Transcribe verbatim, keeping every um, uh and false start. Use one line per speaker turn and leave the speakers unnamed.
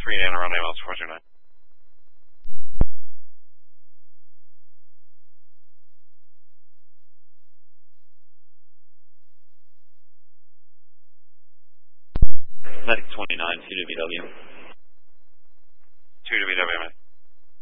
three nine around A L S four two nine.
Medic twenty-nine, two to V W.
two to V W, man.